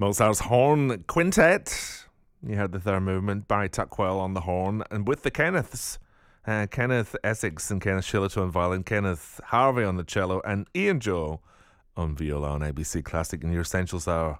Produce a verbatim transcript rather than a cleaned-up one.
Mozart's Horn Quintet. You heard the third movement, Barry Tuckwell on the horn, and with the Kenneths, uh, Kenneth Essex and Kenneth Shillito on violin, Kenneth Harvey on the cello, and Ian Joe on viola on A B C Classic in your Essentials Hour.